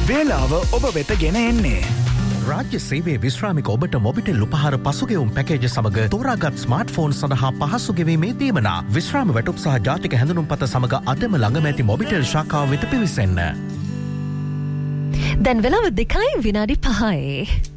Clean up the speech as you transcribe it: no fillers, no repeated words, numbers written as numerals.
වේලාව ඔබ වෙත ගෙන එන්නේ. රාජ්‍ය සේවයේ විශ්‍රාමික ඔබට මොබිටෙල් උපහාර පසුගෙවුම් පැකේජ් සමග තෝරාගත් ස්මාර්ට්ෆෝන් සඳහා පහසු ගෙවීමේ දීමනා විශ්‍රාම වැටුප් සහ ජාතික හැඳුනුම්පත සමග අදම ළඟම ඇති මොබිටෙල් ශාඛාව වෙත පිවිසෙන්න. දැන් වෙලාව 2:05.